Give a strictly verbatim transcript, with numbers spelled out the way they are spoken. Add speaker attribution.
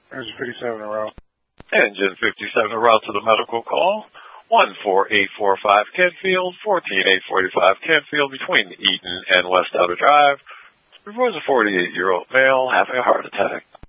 Speaker 1: Engine fifty-seven in a row.
Speaker 2: Engine fifty-seven en route to the medical call. one four eight four five Kentfield, fourteen eight forty-five Kentfield between Eaton and West Outer Drive. Reports a forty-eight-year-old male having a heart attack.